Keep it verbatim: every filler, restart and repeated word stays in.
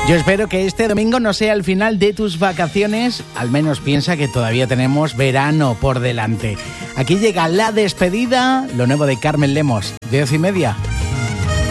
Yo espero que este domingo no sea el final de tus vacaciones, al menos piensa que todavía tenemos verano por delante. Aquí llega la despedida, lo nuevo de Carmen Lemos, de Ocio y Media.